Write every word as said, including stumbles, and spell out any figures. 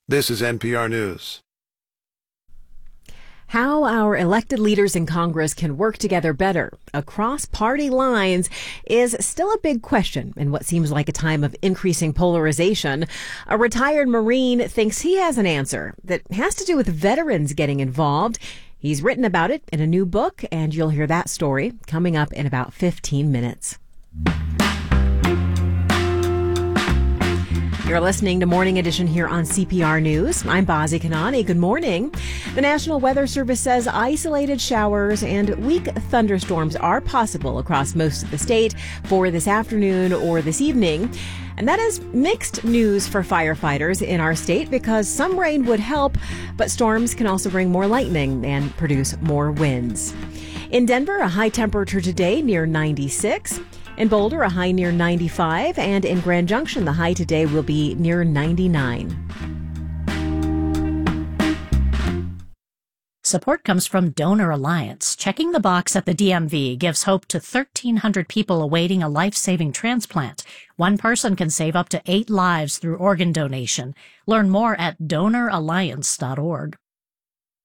This is N P R News. How our elected leaders in Congress can work together better across party lines is still a big question in what seems like a time of increasing polarization. A retired Marine thinks he has an answer that has to do with veterans getting involved. He's written about it in a new book, and you'll hear that story coming up in about fifteen minutes. You're listening to Morning Edition here on C P R News. I'm Bazi Kanani. Good morning. The National Weather Service says isolated showers and weak thunderstorms are possible across most of the state for this afternoon or this evening. And that is mixed news for firefighters in our state because some rain would help, but storms can also bring more lightning and produce more winds. In Denver, a high temperature today near ninety-six. In Boulder, a high near ninety-five, and in Grand Junction, the high today will be near ninety-nine. Support comes from Donor Alliance. Checking the box at the D M V gives hope to thirteen hundred people awaiting a life-saving transplant. One person can save up to eight lives through organ donation. Learn more at donor alliance dot org.